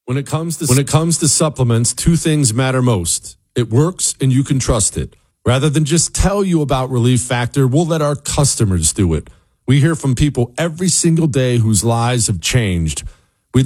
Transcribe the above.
When it comes to supplements, two things matter most. It works and you can trust it. Rather than just tell you about Relief Factor, we'll let our customers do it. We hear from people every single day whose lives have changed